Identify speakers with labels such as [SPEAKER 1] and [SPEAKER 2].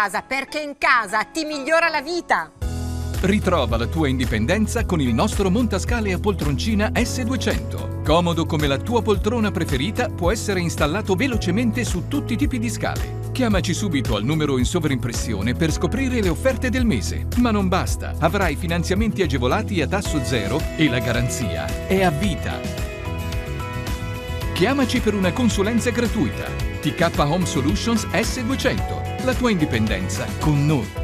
[SPEAKER 1] casa, perché in casa ti migliora la vita.
[SPEAKER 2] Ritrova la tua indipendenza con il nostro montascale a poltroncina S200. Comodo come la tua poltrona preferita, può essere installato velocemente su tutti i tipi di scale. Chiamaci subito al numero in sovrimpressione per scoprire le offerte del mese. Ma non basta, avrai finanziamenti agevolati a tasso zero e la garanzia è a vita. Chiamaci per una consulenza gratuita. TK Home Solutions S200. La tua indipendenza con noi.